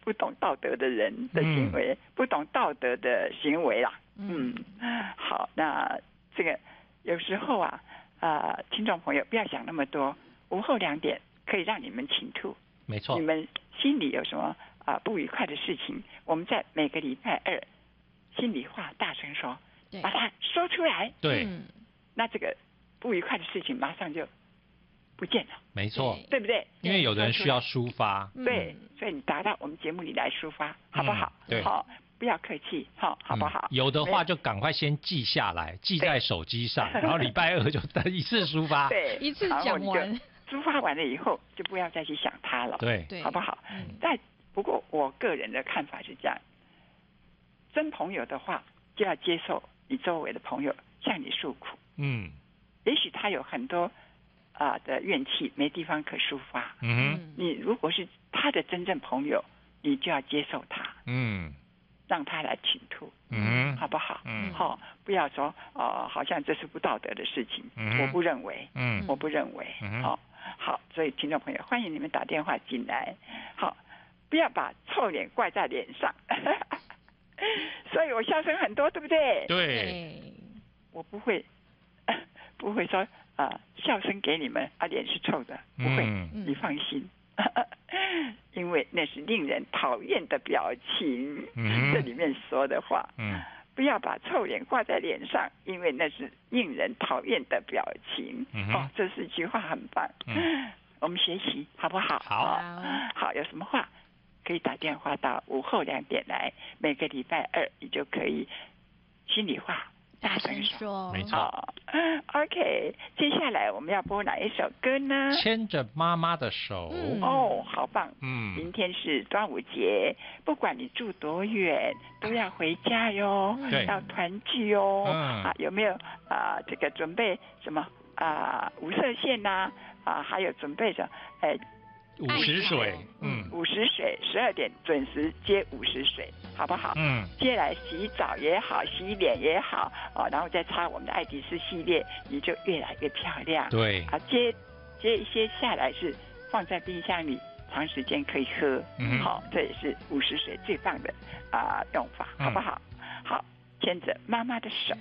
不懂道德的人的行为，不懂道德的行为啦。好，那这个有时候啊，听众朋友不要想那么多，午后2点可以让你们倾吐， 没错， 你们心里有什么不愉快的事情，我们在每个礼拜2心里话大声说，把它说出来。 对， 那这个不愉快的事情马上就不见了。 没错， 对不对？ 因为有的人需要抒发， 对，所以你打到我们节目里来抒发，好不好？ 对， 好，不要客气，好不好？ 有的话就赶快先记下来，记在手机上，然后礼拜2就一次抒发， 对， 一次讲完。 抒发完了以后，就不要再去想它了， 对， 好不好？但不过我个人的看法是这样，真朋友的话就要接受你周围的朋友向你诉苦，也许他有很多的怨气没地方可抒发，你如果是他的真正朋友，你就要接受他，让他来倾吐，好不好？不要说好像这是不道德的事情，我不认为，我不认为，好，所以听众朋友，欢迎你们打电话进来，好，不要把臭脸挂在脸上，所以我笑声很多，对不对？ 对， 我不会说笑声给你们脸是臭的，不会，你放心。因为那是令人讨厌的表情，这里面说的话，不要把臭脸挂在脸上，因为那是令人讨厌的表情。这是一句话很棒，我们学习好不好？好，有什么话可以打电话到午后2点来，每个礼拜2你就可以心里话大声说， 没错。 OK， 接下来我们要播哪一首歌呢？ 牵着妈妈的手。 好棒。今天是端午节，不管你住多远，都要回家哟，要团聚哟。有没有这个准备什么无色线呐？还有准备什么 50水 ，50水，12点准时接50水，好不好？接下来洗澡也好，洗脸也好，然后再擦我们的爱迪丝系列，你就越来越漂亮。 对， 接一些下来是放在冰箱里，长时间可以喝。好，这也是50水最棒的用法，好不好？好，牵着妈妈的手。